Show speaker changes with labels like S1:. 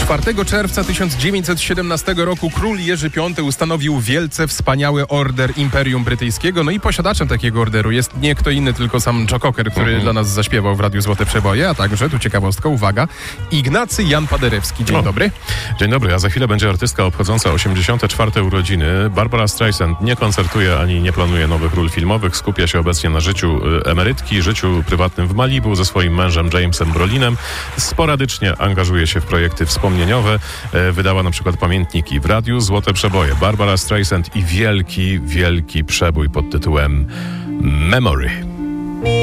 S1: 4 czerwca 1917 roku król Jerzy V ustanowił wielce wspaniały order Imperium Brytyjskiego. No i posiadaczem takiego orderu jest nie kto inny, tylko sam Joe Cocker, który dla nas zaśpiewał w Radiu Złote Przeboje, a także, tu ciekawostka, uwaga, Ignacy Jan Paderewski. Dzień dobry.
S2: Dzień dobry, a za chwilę będzie artystka obchodząca 84. urodziny. Barbara Streisand nie koncertuje ani nie planuje nowych ról filmowych. Skupia się obecnie na życiu emerytki, życiu prywatnym w Malibu ze swoim mężem Jamesem Brolinem. Sporadycznie angażuje się w projekty wspomnieniowe. Wydała na przykład pamiętniki w Radiu Złote Przeboje. Barbara Streisand i wielki przebój pod tytułem Memory.